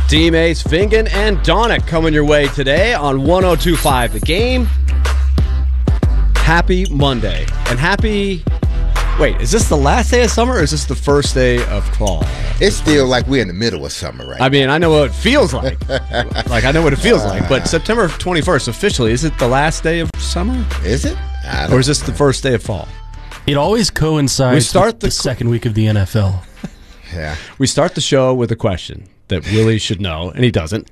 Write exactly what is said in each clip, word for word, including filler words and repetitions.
D-Mace, Vingan, and Donick coming your way today on one oh two point five The Game. Happy Monday. And happy... Wait, is this the last day of summer or is this the first day of fall? It's still like we're in the middle of summer right I mean, I know what it feels like. Like, I know what it feels like. But September twenty-first, officially, is it the last day of summer? Is it? I don't Or is this the first day of fall? It always coincides We start with the the, qu- second week of the N F L. Yeah. We start the show with a question that Willie should know, and he doesn't.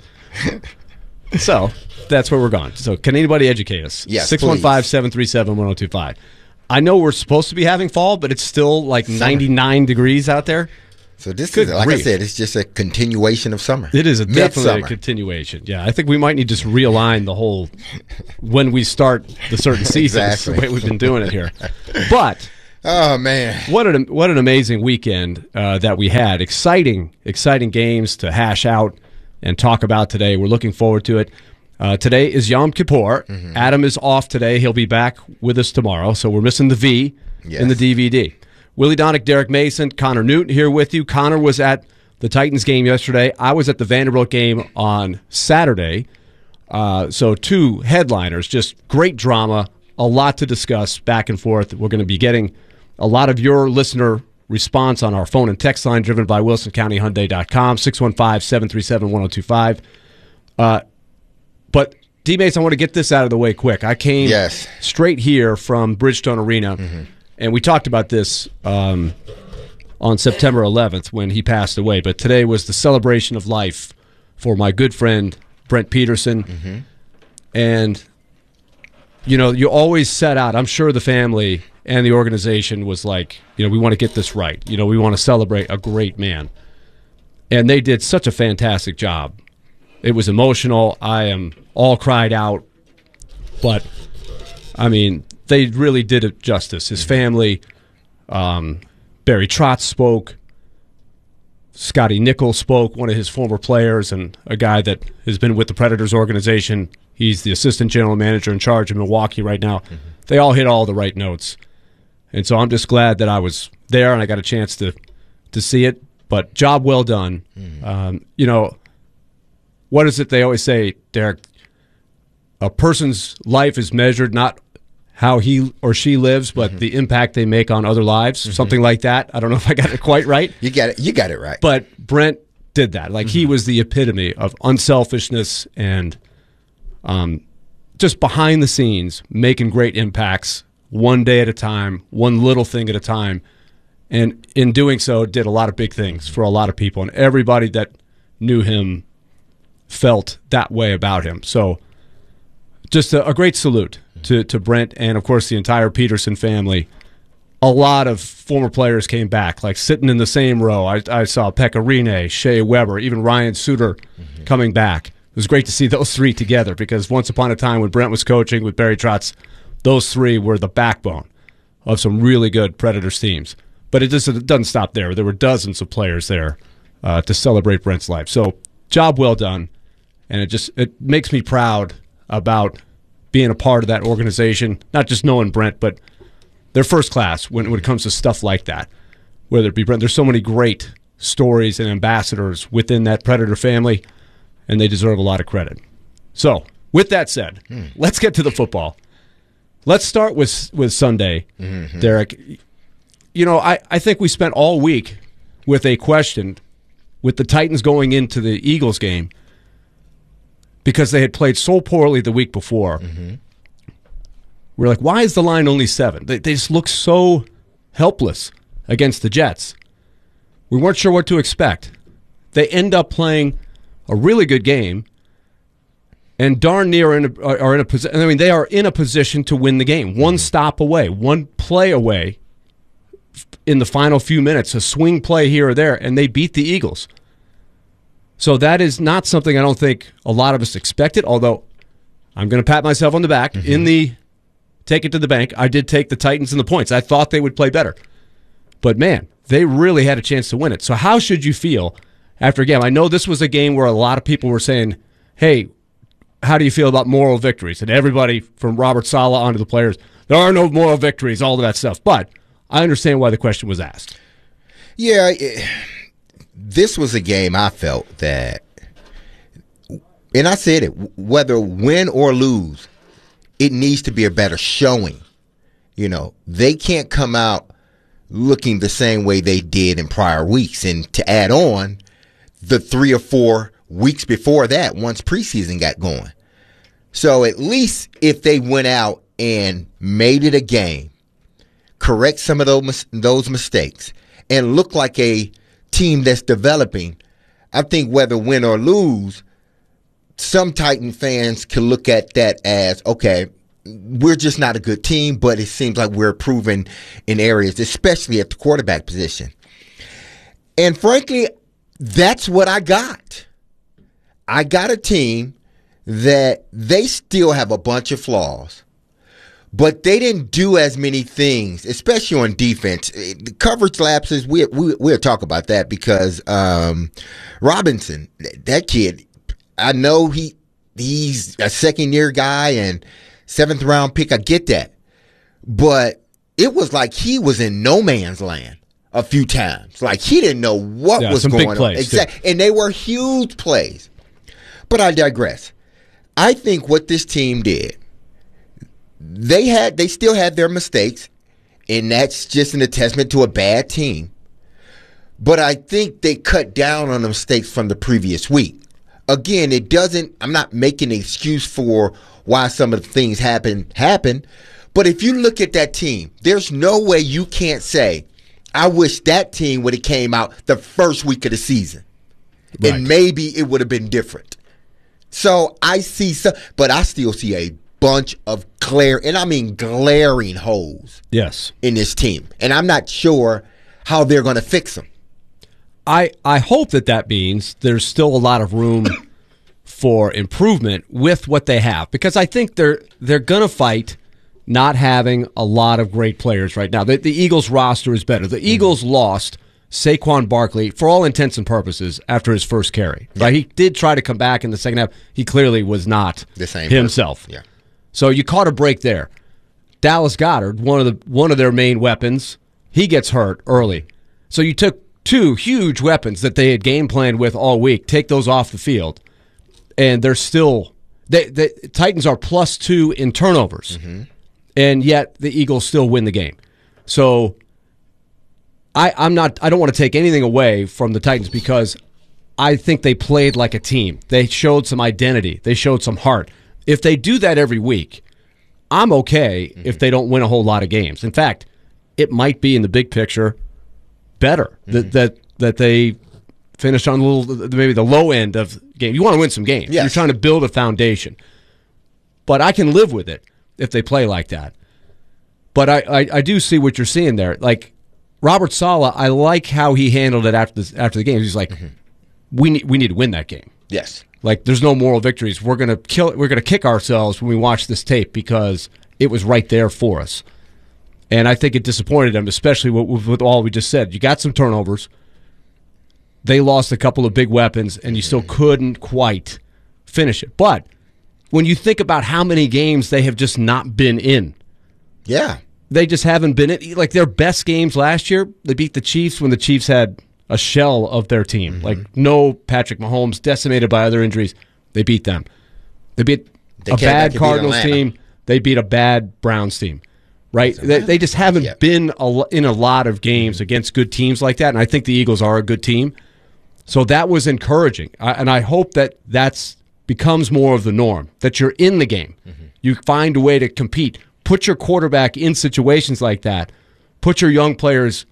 So, that's where we're going. So, can anybody educate us? Yes, six one five, seven three seven, one oh two five. I know we're supposed to be having fall, but it's still like Summer. ninety-nine degrees out there. So this Good is, like grief. I said, it's just a continuation of summer. It is a definitely a Midsummer. continuation. Yeah, I think we might need to just realign the whole when we start the certain seasons Exactly. the way we've been doing it here. But Oh, man. what an what an amazing weekend uh, that we had. Exciting, exciting games to hash out and talk about today. We're looking forward to it. Uh, today is Yom Kippur. Mm-hmm. Adam is off today. He'll be back with us tomorrow. So we're missing the V Yes. in the D V D. Willie Donick, Derek Mason, Connor Newton here with you. Connor was at the Titans game yesterday. I was at the Vanderbilt game on Saturday. Uh, so two headliners, just great drama, a lot to discuss back and forth. We're going to be getting a lot of your listener response on our phone and text line driven by wilson county hyundai dot com, six one five, seven three seven, one oh two five. Uh, but, D-Mace, I want to get this out of the way quick. I came Yes. straight here from Bridgestone Arena, Mm-hmm. and we talked about this um, on September eleventh when he passed away. But today was the celebration of life for my good friend Brent Peterson. Mm-hmm. And, you know, you always set out, I'm sure the family and the organization was like, you know, we want to get this right. You know, we want to celebrate a great man. And they did such a fantastic job. It was emotional. I am all cried out. But, I mean, they really did it justice. His family, um, Barry Trotz spoke. Scotty Nichols spoke, one of his former players and a guy that has been with the Predators organization. He's the assistant general manager in charge of Milwaukee right now. Mm-hmm. They all hit all the right notes. And so I'm just glad that I was there and I got a chance to, to see it. But job well done. Mm-hmm. Um, you know, what is it they always say, Derek? A person's life is measured not how he or she lives, but mm-hmm. the impact they make on other lives, mm-hmm. something like that. I don't know if I got it quite right. You got it. You got it right. But Brent did that. Like, mm-hmm. he was the epitome of unselfishness and um, just behind the scenes, making great impacts one day at a time, one little thing at a time. And in doing so, did a lot of big things for a lot of people. And everybody that knew him felt that way about him. So just a, a great salute to, to Brent and, of course, the entire Peterson family. A lot of former players came back, like sitting in the same row. I, I saw Pekka Rinne, Shea Weber, even Ryan Suter mm-hmm. coming back. It was great to see those three together because once upon a time when Brent was coaching with Barry Trotz, those three were the backbone of some really good Predators teams. But it just it doesn't stop there. There were dozens of players there uh, to celebrate Brent's life. So job well done. And it just it makes me proud about being a part of that organization, not just knowing Brent, but they're first class when, when it comes to stuff like that, whether it be Brent. There's so many great stories and ambassadors within that Predator family, and they deserve a lot of credit. So, with that said, hmm. let's get to the football. Let's start with with Sunday, mm-hmm. Derek. You know, I, I think we spent all week with a question with the Titans going into the Eagles game because they had played so poorly the week before. Mm-hmm. We're like, why is the line only seven? They, they just look so helpless against the Jets. We weren't sure what to expect. They end up playing a really good game, and darn near are in a, are in a position. I mean, they are in a position to win the game. One stop away, one play away in the final few minutes, a swing play here or there, and they beat the Eagles. So that is not something I don't think a lot of us expected, although I'm going to pat myself on the back. Mm-hmm. In the take it to the bank, I did take the Titans and the points. I thought they would play better. But, man, they really had a chance to win it. So how should you feel after a game? I know this was a game where a lot of people were saying, hey, how do you feel about moral victories? And everybody from Robert Saleh onto the players, there are no moral victories, all of that stuff. But I understand why the question was asked. Yeah, it, this was a game I felt that and I said it, whether win or lose, it needs to be a better showing. You know, they can't come out looking the same way they did in prior weeks. And to add on, the three or four weeks before that, once preseason got going. So at least if they went out and made it a game, correct some of those those mistakes, and look like a team that's developing, I think whether win or lose, some Titan fans can look at that as, okay, we're just not a good team, but it seems like we're improving in areas, especially at the quarterback position. And frankly, that's what I got. I got a team that they still have a bunch of flaws, but they didn't do as many things, especially on defense. The coverage lapses, we, we, we'll talk about that because um, Robinson, that kid, I know he he's a second-year guy and seventh-round pick. I get that. But it was like he was in no man's land a few times. Like he didn't know what yeah, was some going big plays, on. Exactly. And they were huge plays. But I digress. I think what this team did, they had they still had their mistakes, and that's just an attestament to a bad team. But I think they cut down on the mistakes from the previous week. Again, it doesn't, I'm not making an excuse for why some of the things happen, happen. But if you look at that team, there's no way you can't say, I wish that team would have came out the first week of the season. Right. And maybe it would have been different. So I see some, but I still see a bunch of glare, and I mean glaring holes yes. in this team. And I'm not sure how they're going to fix them. I, I hope that that means there's still a lot of room for improvement with what they have, because I think they're they're going to fight not having a lot of great players right now. The, the Eagles roster is better. The mm-hmm. Eagles lost Saquon Barkley for all intents and purposes after his first carry. Yeah. Right? He did try to come back in the second half. He clearly was not the same himself. Yeah. So you caught a break there. Dallas Goedert, one of the one of their main weapons, he gets hurt early. So you took two huge weapons that they had game planned with all week, take those off the field, and they're still they, the Titans are plus two in turnovers, mm-hmm. and yet the Eagles still win the game. So I, I'm not. I don't want to take anything away from the Titans because I think they played like a team. They showed some identity. They showed some heart. If they do that every week, I'm okay mm-hmm. if they don't win a whole lot of games. In fact, it might be in the big picture better mm-hmm. that that that they finish on a little maybe the low end of game. You want to win some games. Yes. You're trying to build a foundation. But I can live with it if they play like that. But I, I, I do see what you're seeing there. Like Robert Saleh, I like how he handled it after the, after the game. He's like, mm-hmm. we need we need to win that game. Yes. Like there's no moral victories. We're gonna kill. We're gonna kick ourselves when we watch this tape because it was right there for us. And I think it disappointed them, especially with, with all we just said. You got some turnovers. They lost a couple of big weapons, and you still couldn't quite finish it. But when you think about how many games they have just not been in, yeah, they just haven't been in. Like their best games last year, they beat the Chiefs when the Chiefs had a shell of their team. Mm-hmm. Like no Patrick Mahomes, decimated by other injuries. They beat them. They beat they a bad Cardinals team. They beat a bad Browns team. Right? They, they just haven't yep. been a, in a lot of games against good teams like that, and I think the Eagles are a good team. So that was encouraging, I, and I hope that that's becomes more of the norm, that you're in the game. Mm-hmm. You find a way to compete. Put your quarterback in situations like that. Put your young players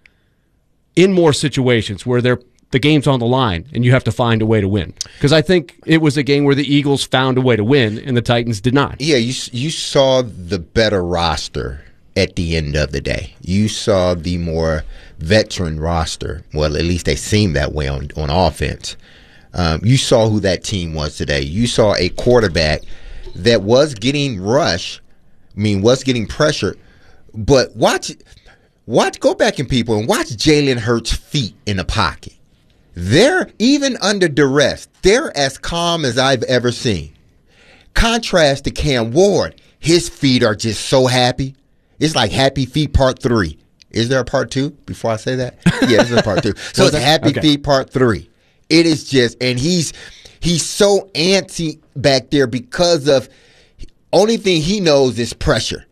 in more situations where they're the game's on the line, and you have to find a way to win. Because I think it was a game where the Eagles found a way to win, and the Titans did not. Yeah, you you saw the better roster at the end of the day. You saw the more veteran roster. Well, at least they seemed that way on, on offense. Um, you saw who that team was today. You saw a quarterback that was getting rushed, I mean, was getting pressured. But watch, watch, go back and people and watch Jalen Hurts' feet in the pocket. They're, even under duress, they're as calm as I've ever seen. Contrast to Cam Ward. His feet are just so happy. It's like Happy Feet Part three. Is there a Part two before I say that? Yeah, this is a Part two. So it's Happy okay. Feet Part three. It is just, and he's he's so antsy back there because of only thing he knows is pressure.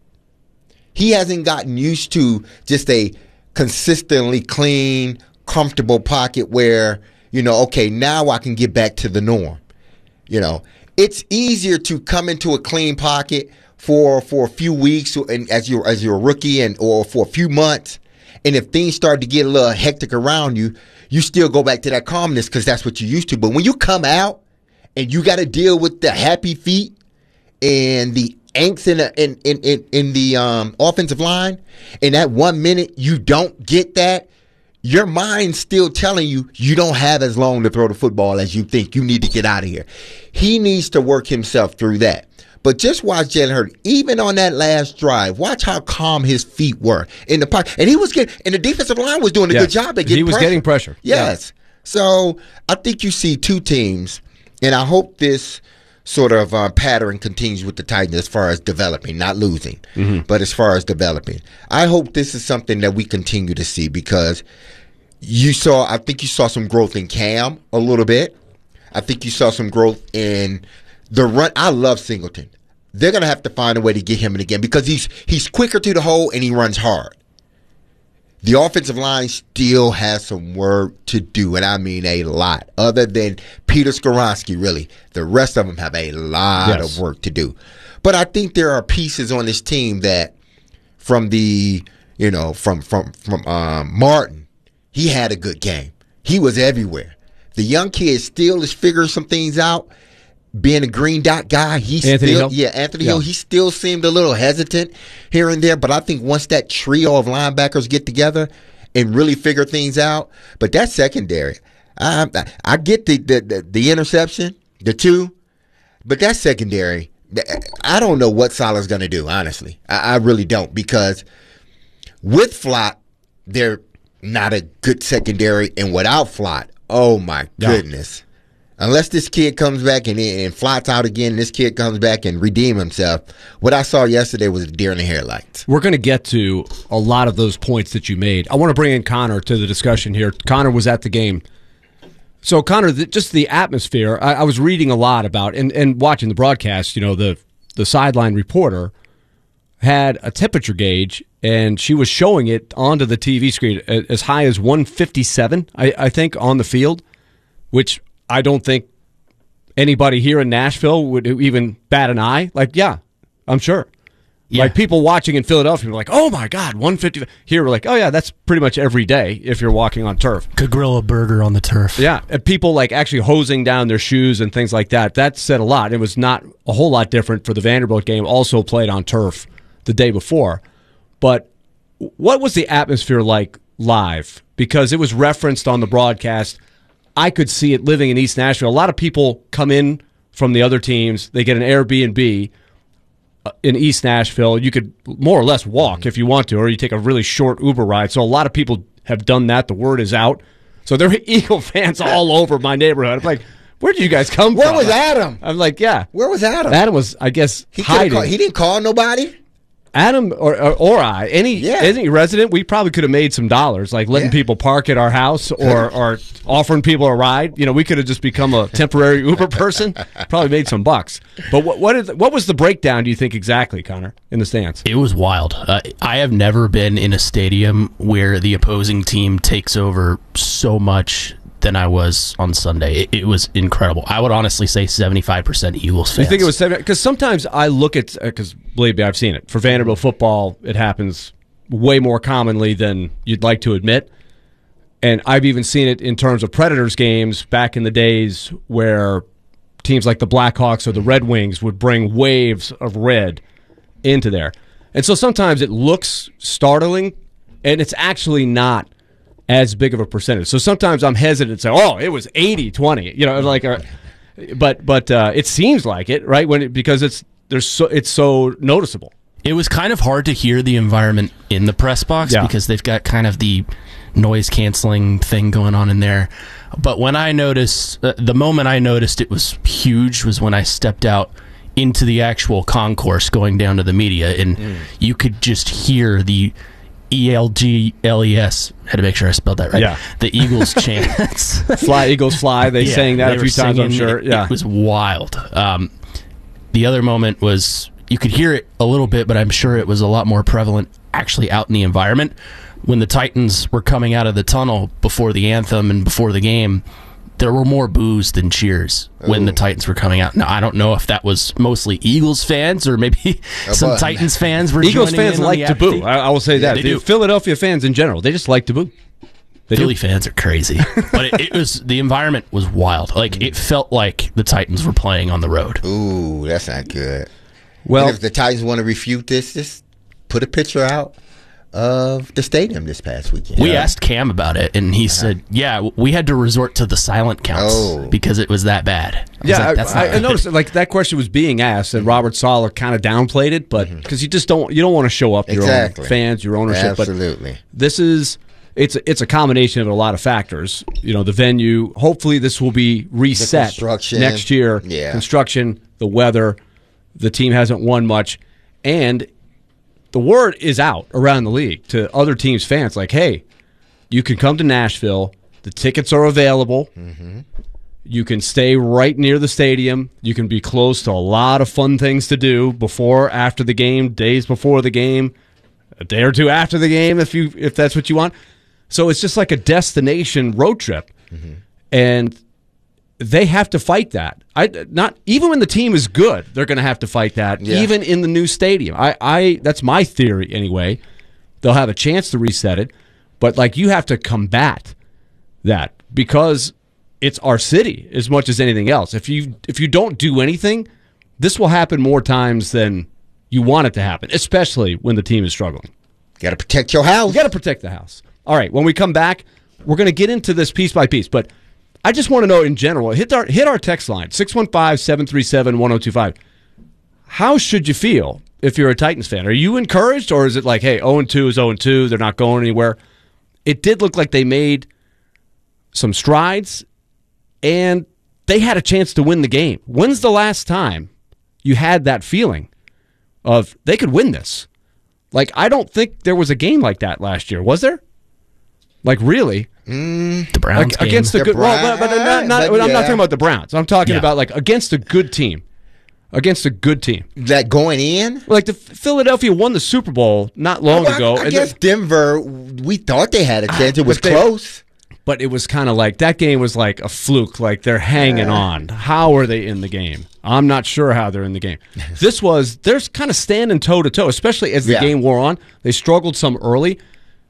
He hasn't gotten used to just a consistently clean, comfortable pocket where, you know, okay, now I can get back to the norm. You know, it's easier to come into a clean pocket for for a few weeks and as you're as you're a rookie and or for a few months, and if things start to get a little hectic around you, you still go back to that calmness because that's what you're used to. But when you come out and you got to deal with the happy feet and the angst in the, in, in, in, in the um, offensive line, and that one minute you don't get that, your mind's still telling you you don't have as long to throw the football as you think. You need to get out of here. He needs to work himself through that. But just watch Jalen Hurts. Even on that last drive, watch how calm his feet were in the pocket. And he was getting, and the defensive line was doing a yes. good job at getting He was pressure. getting pressure. Yes. Yeah. So I think you see two teams, and I hope this sort of uh, pattern continues with the Titans as far as developing, not losing, mm-hmm. but as far as developing. I hope this is something that we continue to see because you saw, I think you saw some growth in Cam a little bit. I think you saw some growth in the run. I love Singleton. They're going to have to find a way to get him in again because he's he's quicker to the hole and he runs hard. The offensive line still has some work to do, and I mean a lot. Other than Peter Skoronski, really, the rest of them have a lot yes. of work to do. But I think there are pieces on this team that, from the you know from from from um, Martin, he had a good game. He was everywhere. The young kid still is figuring some things out. Being a green dot guy, he Anthony still Hill? yeah Anthony Yeah. Hill. He still seemed a little hesitant here and there, but I think once that trio of linebackers get together and really figure things out, but that secondary, I I get the the, the, the interception, the two, but that secondary, I don't know what Salah's going to do. Honestly, I, I really don't because with Flott, they're not a good secondary, and without Flott, oh my goodness. Yeah. Unless this kid comes back and, and Flott's out again, this kid comes back and redeem himself. What I saw yesterday was a deer in the headlights. We're going to get to a lot of those points that you made. I want to bring in Connor to the discussion here. Connor was at the game. So, Connor, the, just the atmosphere, I, I was reading a lot about, and, and watching the broadcast, you know, the, the sideline reporter had a temperature gauge, and she was showing it onto the T V screen as high as one fifty-seven, I, I think, on the field, which I don't think anybody here in Nashville would even bat an eye. Like, yeah, I'm sure. Yeah. Like, people watching in Philadelphia were like, oh, my God, one fifty. Here, we're like, oh, yeah, that's pretty much every day if you're walking on turf. Could grill a burger on the turf. Yeah, and people, like, actually hosing down their shoes and things like that. That said a lot. It was not a whole lot different for the Vanderbilt game, also played on turf the day before. But what was the atmosphere like live? Because it was referenced on the broadcast. I could see it living in East Nashville. A lot of people come in from the other teams. They get an Airbnb in East Nashville. You could more or less walk if you want to, or you take a really short Uber ride. So a lot of people have done that. The word is out. So there are Eagle fans all over my neighborhood. I'm like, where did you guys come Where from? was Adam? I'm like, yeah. Where was Adam? Adam was, I guess, he hiding. Call, he didn't call nobody? Adam or, or or I, any yeah. any resident, we probably could have made some dollars, like letting yeah. people park at our house or, or offering people a ride. You know, we could have just become a temporary Uber person, probably made some bucks. But what what, is, what was the breakdown, do you think, exactly, Connor, in the stands? It was wild. Uh, I have never been in a stadium where the opposing team takes over so much than I was on Sunday. It, it was incredible. I would honestly say seventy-five percent Eagles fans. You think it was seventy? Because sometimes I look at, because believe me, I've seen it. For Vanderbilt football, it happens way more commonly than you'd like to admit. And I've even seen it in terms of Predators games back in the days where teams like the Blackhawks or the Red Wings would bring waves of red into there. And so sometimes it looks startling, and it's actually not as big of a percentage. So sometimes I'm hesitant to say, oh, it was eighty twenty, you know, like, uh, but but uh, it seems like it, right? When it, because it's there's so it's so noticeable. It was kind of hard to hear the environment in the press box yeah. because they've got kind of the noise canceling thing going on in there. But when I noticed, uh, the moment I noticed it was huge was when I stepped out into the actual concourse going down to the media, and mm. you could just hear the E L G L E S. Had to make sure I spelled that right. Yeah. The Eagles chants. Fly, Eagles, fly. They yeah, sang that they a few times, singing, I'm sure. It, yeah. it was wild. Um, the other moment was, you could hear it a little bit, but I'm sure it was a lot more prevalent actually out in the environment. When the Titans were coming out of the tunnel before the anthem and before the game, there were more boos than cheers when Ooh. the Titans were coming out. Now, I don't know if that was mostly Eagles fans or maybe oh, some but, Titans fans were Eagles joining fans in like to boo. I, I will say yeah, that. The Philadelphia fans in general, they just like to boo. They Philly do. fans are crazy. But it, it was, the environment was wild. Like, it felt like the Titans were playing on the road. Ooh, that's not good. Well, and if the Titans want to refute this, just put a picture out of the stadium this past weekend. We yeah. asked Cam about it, and he uh-huh. said, yeah, we had to resort to the silent counts oh. because it was that bad. I yeah, like, That's I, not I noticed like that question was being asked, and Robert Saleh kind of downplayed it, but because mm-hmm. you just don't you don't want to show up your exactly. own fans, your ownership. Absolutely. But this is it's it's a combination of a lot of factors. You know, the venue. Hopefully, this will be reset next year. Yeah. Construction, the weather, the team hasn't won much, and the word is out around the league to other teams' fans, like, hey, you can come to Nashville. The tickets are available. Mm-hmm. You can stay right near the stadium. You can be close to a lot of fun things to do before, after the game, days before the game, a day or two after the game, if you if that's what you want. So it's just like a destination road trip. Mm-hmm. And they have to fight that. I not even when the team is good, they're going to have to fight that. Yeah. Even in the new stadium, I, I that's my theory anyway. They'll have a chance to reset it, but like you have to combat that because it's our city as much as anything else. If you if you don't do anything, this will happen more times than you want it to happen, especially when the team is struggling. Got to protect your house. You got to protect the house. All right, when we come back, we're going to get into this piece by piece, but I just want to know in general, hit our hit our text line, six one five, seven three seven, one oh two five. How should you feel if you're a Titans fan? Are you encouraged, or is it like, hey, oh and two is oh and two, they're not going anywhere? It did look like they made some strides, and they had a chance to win the game. When's the last time you had that feeling of they could win this? Like, I don't think there was a game like that last year, was there? Like, really? Mm, the Browns like, against a good. Well, but, but not, not, but I'm yeah. not talking about the Browns. I'm talking yeah. about like against a good team, against a good team. That going in, like the Philadelphia won the Super Bowl not long well, ago. I, I guess Denver, we thought they had a chance. It was they, close, but it was kind of like that game was like a fluke. Like they're hanging yeah. on. How are they in the game? I'm not sure how they're in the game. This was they're kind of standing toe to toe, especially as the yeah. game wore on. They struggled some early.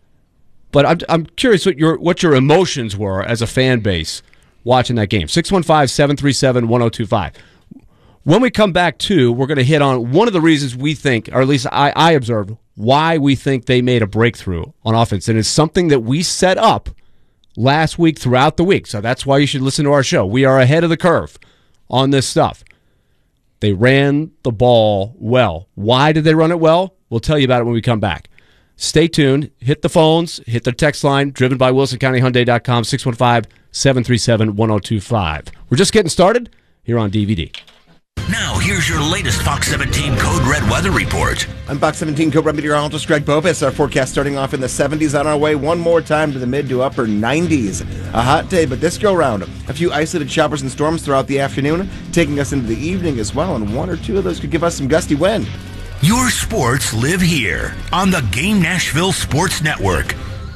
But I'm I'm curious what your what your emotions were as a fan base watching that game. six one five, seven three seven, one oh two five. When we come back, too, we're going to hit on one of the reasons we think, or at least I, I observed, why we think they made a breakthrough on offense. And it's something that we set up last week throughout the week. So that's why you should listen to our show. We are ahead of the curve on this stuff. They ran the ball well. Why did they run it well? We'll tell you about it when we come back. Stay tuned. Hit the phones. Hit the text line. Driven by Wilson County Hyundai dot com, six one five, seven three seven, one oh two five. We're just getting started here on D V D. Now, here's your latest Fox seventeen Code Red weather report. I'm Fox seventeen Code Red meteorologist Greg Bopus. Our forecast starting off in the seventies, on our way one more time to the mid to upper nineties. A hot day, but this go round, a few isolated showers and storms throughout the afternoon, taking us into the evening as well, and one or two of those could give us some gusty wind. Your sports live here on the Game Nashville Sports Network.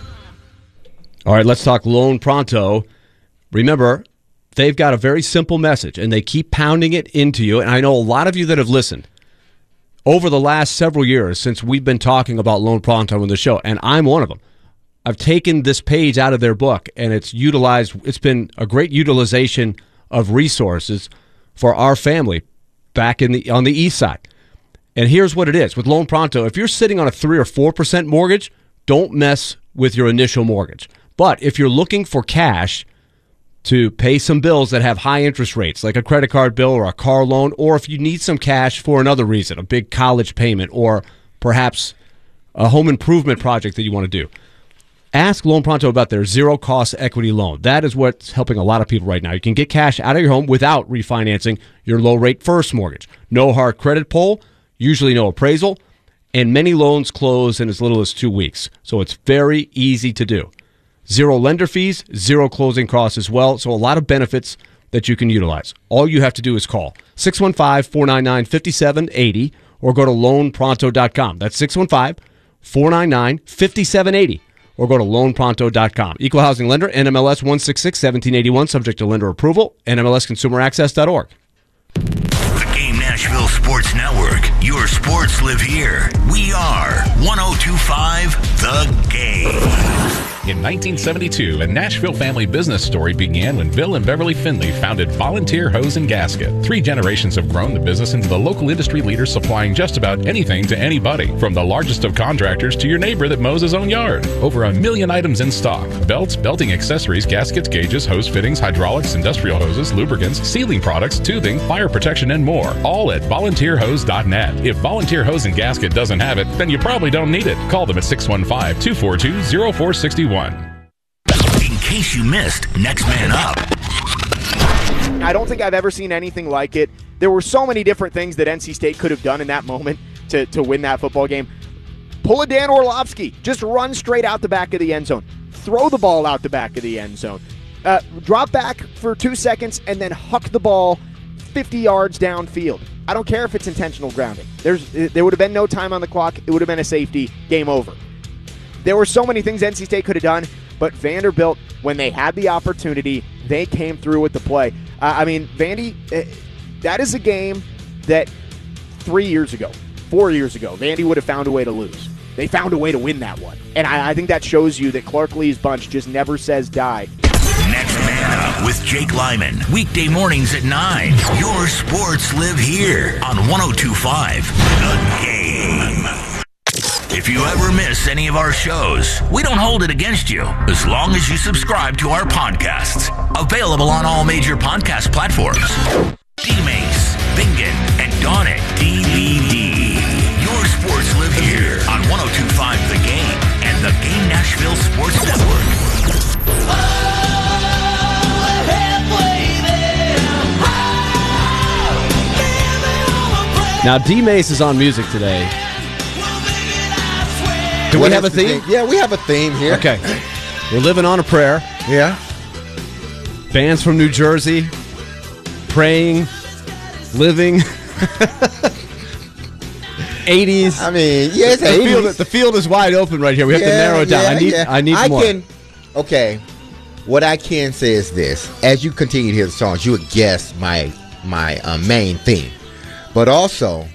All right, let's talk Lone Pronto. Remember, they've got a very simple message, and they keep pounding it into you. And I know a lot of you that have listened over the last several years since we've been talking about Lone Pronto on the show, and I'm one of them. I've taken this page out of their book, and it's utilized. It's been a great utilization of resources for our family back in the on the east side. And here's what it is. With Lone Pronto, if you're sitting on a three or four percent mortgage, don't mess with your initial mortgage. But if you're looking for cash to pay some bills that have high interest rates, like a credit card bill or a car loan, or if you need some cash for another reason, a big college payment, or perhaps a home improvement project that you want to do, ask Lone Pronto about their zero-cost equity loan. That is what's helping a lot of people right now. You can get cash out of your home without refinancing your low-rate first mortgage. No hard credit pull. Usually no appraisal, and many loans close in as little as two weeks. So it's very easy to do. Zero lender fees, zero closing costs as well. So a lot of benefits that you can utilize. All you have to do is call six one five, four nine nine, five seven eight zero or go to loan pronto dot com. That's six one five, four nine nine, five seven eight zero or go to loan pronto dot com. Equal housing lender, N M L S one six six, one seven eight one, subject to lender approval, N M L S consumer access dot org. The Game Nashville Sports Network. Your sports live here. We are one oh two point five The Game. In nineteen seventy-two, a Nashville family business story began when Bill and Beverly Finley founded Volunteer Hose and Gasket. Three generations have grown the business into the local industry leader supplying just about anything to anybody, from the largest of contractors to your neighbor that mows his own yard. Over a million items in stock: belts, belting accessories, gaskets, gauges, hose fittings, hydraulics, industrial hoses, lubricants, sealing products, tubing, fire protection, and more. All at volunteer hose dot net. If Volunteer Hose and Gasket doesn't have it, then you probably don't need it. Call them at six one five, two four two, zero four six one. In case you missed Next Man Up. I don't think I've ever seen anything like it. There were so many different things that N C State could have done in that moment to, to win that football game. Pull a Dan Orlovsky. Just run straight out the back of the end zone. Throw the ball out the back of the end zone. Uh, drop back for two seconds and then huck the ball fifty yards downfield. I don't care if it's intentional grounding. There's There would have been no time on the clock. It would have been a safety. Game over. There were so many things N C State could have done, but Vanderbilt, when they had the opportunity, they came through with the play. Uh, I mean, Vandy, uh, that is a game that three years ago, four years ago, Vandy would have found a way to lose. They found a way to win that one. And I, I think that shows you that Clark Lee's bunch just never says die. Next Man Up with Jake Lyman. Weekday mornings at nine. Your sports live here on one oh two point five The Game. If you ever miss any of our shows, we don't hold it against you as long as you subscribe to our podcasts. Available on all major podcast platforms. D-Mace, Bingen, and Donick D V D. Your sports live here on one oh two point five The Game and the Game Nashville Sports Network. Now, D-Mace is on music today. Do What we have a is the theme? Yeah, we have a theme here. Okay. We're living on a prayer. Yeah. Bands from New Jersey. Praying. Living. eighties. I mean, yeah, it's the, eighties. field, the field is wide open right here. We have yeah, to narrow it down. Yeah, I need yeah. I need I more. Can, okay. What I can say is this. As you continue to hear the songs, you would guess my, my uh, main theme. But also,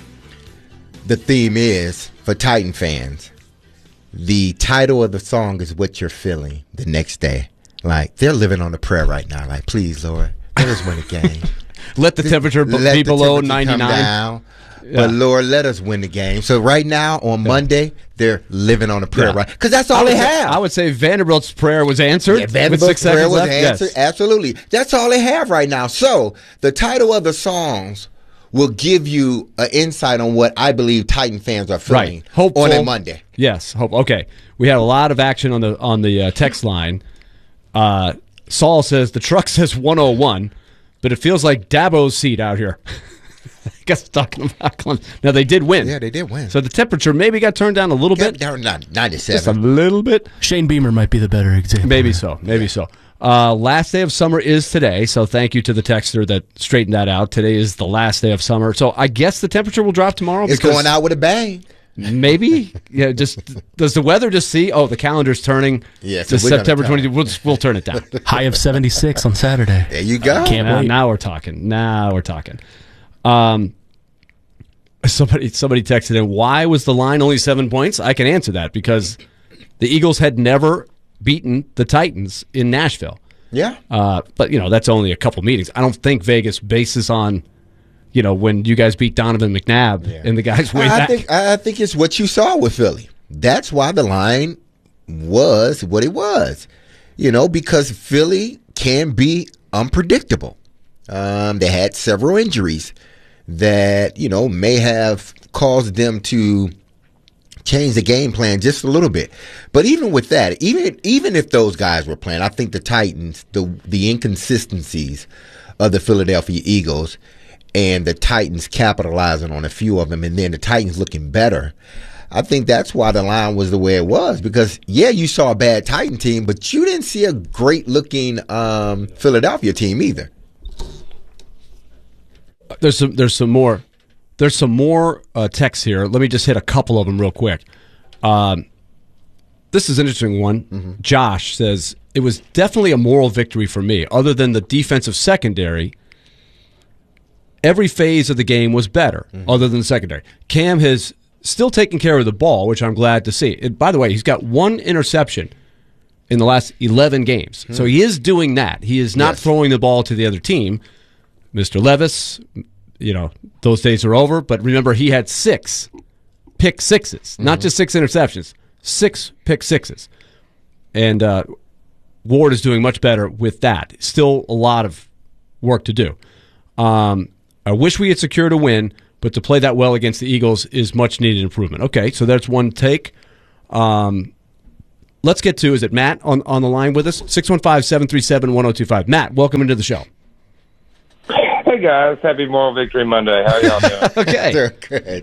the theme is, for Titan fans, the title of the song is What You're Feeling the Next Day. Like, they're living on a prayer right now. Like, please, Lord, let us win the game. Let the temperature b- let be the below temperature ninety-nine. Come down. Yeah. But, Lord, let us win the game. So, right now, on Monday, they're living on a prayer, Yeah. right? Because that's all I would they say- have. I would say Vanderbilt's prayer was answered. Yeah, with Vanderbilt's six prayer seconds was left. answered. Yes. Absolutely. That's all they have right now. So, the title of the songs will give you an insight on what I believe Titan fans are feeling Right. Hopeful. on a Monday. Yes. Hope. Okay. We had a lot of action on the on the uh, text line. Uh, Saul says the truck says one oh one, but it feels like Dabo's seat out here. I guess talking about Clemson. Now they did win. Yeah, they did win. So the temperature maybe got turned down a little Yeah, bit. down not ninety-seven. Just a little bit. Shane Beamer might be the better example. Maybe so. Maybe so. Uh, last day of summer is today, so thank you to the texter that straightened that out. Today is the last day of summer, so I guess the temperature will drop tomorrow. It's because going out with a bang. Maybe. Yeah. Just does the weather just see? Oh, the calendar's turning. Yeah, so to we're gonna September turn it. twentieth. We'll, just- we'll turn it down. High of seventy-six on Saturday. There you go. Can't now, wait. now we're talking. Now we're talking. Um, somebody somebody texted in. Why was the line only seven points? I can answer that because the Eagles had never beaten the Titans in Nashville. Yeah. Uh, but, you know, that's only a couple meetings. I don't think Vegas bases on, you know, when you guys beat Donovan McNabb Yeah. and the guys way I back. think I think it's what you saw with Philly. That's why the line was what it was. You know, because Philly can be unpredictable. Um, they had several injuries that, you know, may have caused them to change the game plan just a little bit. But even with that, even even if those guys were playing, I think the Titans, the the inconsistencies of the Philadelphia Eagles, and the Titans capitalizing on a few of them, and then the Titans looking better. I think that's why the line was the way it was, because, yeah, you saw a bad Titan team, but you didn't see a great-looking um, Philadelphia team either. There's some, there's some more, there's some more uh, texts here. Let me just hit a couple of them real quick. Um, this is an interesting one. Mm-hmm. Josh says, it was definitely a moral victory for me. Other than the defensive secondary, every phase of the game was better, mm-hmm. other than the secondary. Cam has still taken care of the ball, which I'm glad to see. And by the way, he's got one interception in the last eleven games. Mm-hmm. So he is doing that. He is not yes. throwing the ball to the other team. Mister Levis, you know, those days are over. But remember, he had six pick sixes, mm-hmm. not just six interceptions, six pick sixes. And uh, Ward is doing much better with that. Still a lot of work to do. Um, I wish we had secured a win, but to play that well against the Eagles is much needed improvement. Okay, so that's one take. Um, let's get to, is it Matt on, on the line with us? six one five, seven three seven, one oh two five. Matt, welcome into the show. Hey, guys. Happy Moral Victory Monday. How y'all doing? Okay. They're good.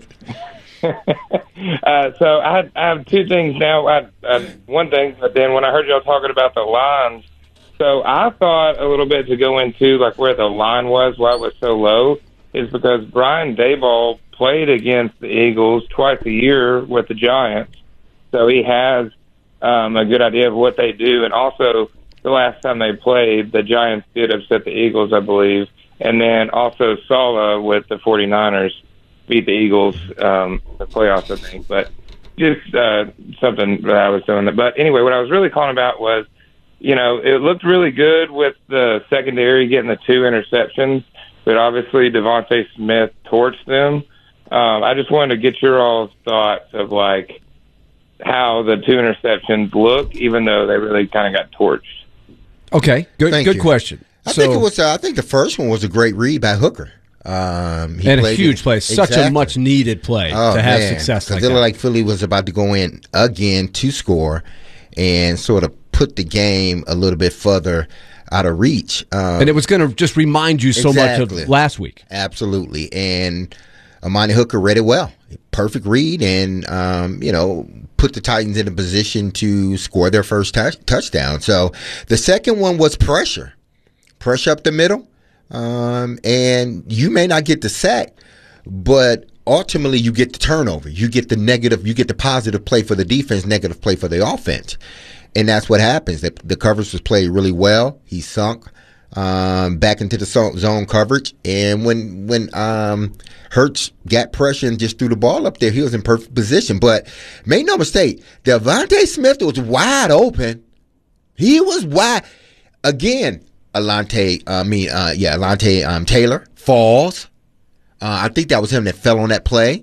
uh, so I, had, I have two things now. I, I, one thing, but then when I heard y'all talking about the lines, so I thought a little bit to go into like where the line was, why it was so low, is because Brian Daboll played against the Eagles twice a year with the Giants, so he has um, a good idea of what they do. And also, the last time they played, the Giants did upset the Eagles, I believe. And then also Saleh with the 49ers beat the Eagles um, in the playoffs, I think. But just uh, something that I was doing. But anyway, what I was really calling about was, you know, it looked really good with the secondary getting the two interceptions, but obviously Devontae Smith torched them. Um, I just wanted to get your all's thoughts of, like, how the two interceptions look, even though they really kind of got torched. Okay, good Thank good you. question. I so, think it was. Uh, I think the first one was a great read by Hooker. Um, he and a played huge it. play, such Exactly. a much needed play oh, to have man. success like it that. looked like Philly was about to go in again to score and sort of put the game a little bit further out of reach. Um, and it was going to just remind you so exactly. much of last week. Absolutely. And Amani Hooker read it well. Perfect read, and um, you know, put the Titans in a position to score their first touch- touchdown. So the second one was pressure. Pressure up the middle, um, and you may not get the sack, but ultimately you get the turnover. You get the negative, you get the positive play for the defense, negative play for the offense. And that's what happens. The, the coverage was played really well. He sunk um, back into the zone coverage. And when when um, Hurts got pressure and just threw the ball up there, he was in perfect position. But make no mistake, Devontae Smith was wide open. He was wide. Again, Alante, uh, I mean, uh, yeah, Alante um, Taylor falls. Uh, I think that was him that fell on that play.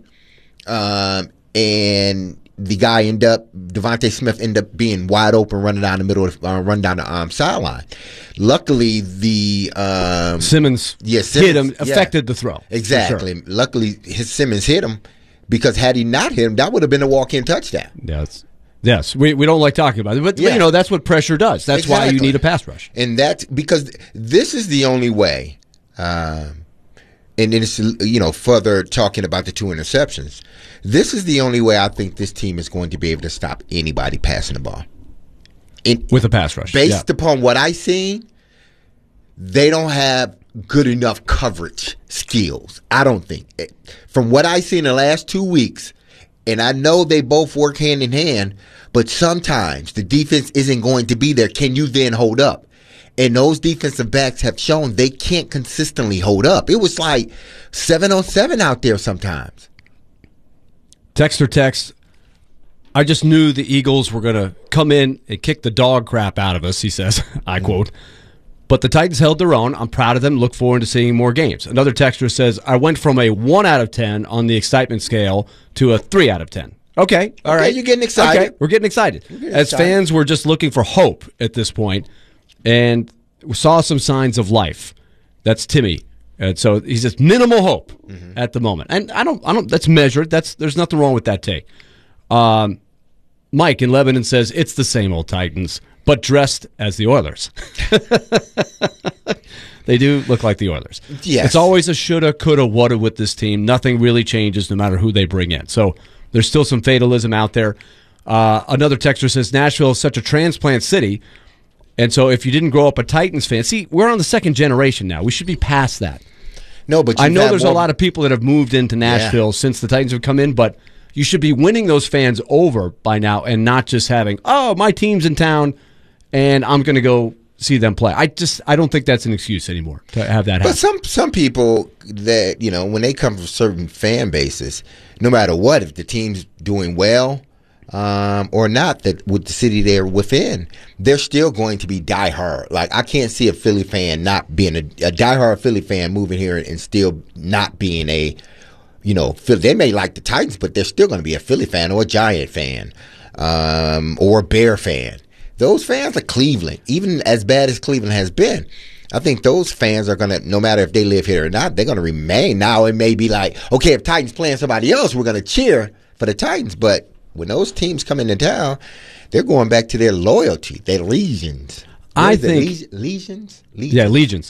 Um, and the guy ended up, Devontae Smith ended up being wide open, running down the middle, of, uh, run down the um, sideline. Luckily, the um, Simmons, yeah, Simmons hit him, yeah, affected the throw. Exactly. Sure. Luckily, his Simmons hit him, because had he not hit him, that would have been a walk-in touchdown. Yes. Yes, we we don't like talking about it, but Yeah. you know that's what pressure does. That's why you Exactly. need a pass rush. And that's because this is the only way, um, and it's, you know, further talking about the two interceptions, this is the only way I think this team is going to be able to stop anybody passing the ball. And With a pass rush. based Yeah. upon what I seen, they don't have good enough coverage skills. I don't think. From what I seen in the last two weeks, and I know they both work hand in hand, but sometimes the defense isn't going to be there. Can you then hold up? And those defensive backs have shown they can't consistently hold up. It was like seven on seven out there sometimes. Text or text. I just knew the Eagles were going to come in and kick the dog crap out of us, he says. I quote. But the Titans held their own. I'm proud of them. Look forward to seeing more games. Another texter says, I went from a one out of ten on the excitement scale to a three out of ten. Okay, all Okay, right. you're getting excited. Okay, we're getting excited. getting As excited. fans, we're just looking for hope at this point, and we saw some signs of life. That's Timmy. And so he says minimal hope mm-hmm. at the moment. And I don't I don't that's measured. That's there's nothing wrong with that take. Um, Mike in Lebanon says it's the same old Titans, but dressed as the Oilers. They do look like the Oilers. Yes. It's always a shoulda, coulda, woulda with this team. Nothing really changes no matter who they bring in. So there's still some fatalism out there. Uh, another texter says, Nashville is such a transplant city, and so if you didn't grow up a Titans fan, see, we're on the second generation now. We should be past that. No, but I know there's more... a lot of people that have moved into Nashville yeah. since the Titans have come in, but you should be winning those fans over by now and not just having, oh, my team's in town, and I'm going to go see them play. I just I don't think that's an excuse anymore to have that happen. But some some people that, you know, when they come from certain fan bases, no matter what, if the team's doing well um, or not, that with the city they're within, they're still going to be diehard. Like, I can't see a Philly fan not being a, a diehard Philly fan moving here and still not being a, you know, Philly. They may like the Titans, but they're still going to be a Philly fan or a Giant fan um, or a Bear fan. Those fans are Cleveland, even as bad as Cleveland has been. I think those fans are going to, no matter if they live here or not, they're going to remain. Now it may be like, okay, if Titans playing somebody else, we're going to cheer for the Titans. But when those teams come into town, they're going back to their loyalty, their legions. What I think Le- legions? legions, yeah, legions.